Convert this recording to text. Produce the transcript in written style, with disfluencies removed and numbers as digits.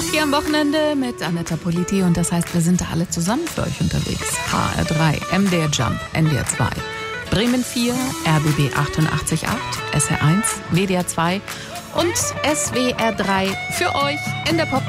Nacht hier am Wochenende mit Anetta Politi und das heißt, wir sind da alle zusammen für euch unterwegs. HR3, MDR Jump, NDR 2, Bremen 4, RBB 88.8, SR1, WDR 2 und SWR 3 für euch in der Pop